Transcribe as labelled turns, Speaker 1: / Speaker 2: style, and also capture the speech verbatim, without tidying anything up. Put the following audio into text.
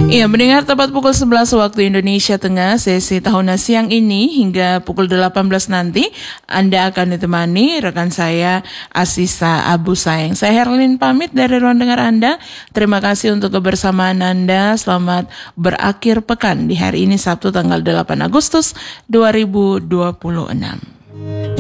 Speaker 1: Iya, mendengar tepat pukul sebelas waktu Indonesia Tengah, sesi Tahuna siang ini hingga pukul delapan belas nanti Anda akan ditemani rekan saya Asisa Abu Sayang. Saya Herlin pamit dari ruang dengar Anda. Terima kasih untuk kebersamaan Anda. Selamat berakhir pekan di hari ini Sabtu tanggal delapan Agustus dua ribu dua puluh enam.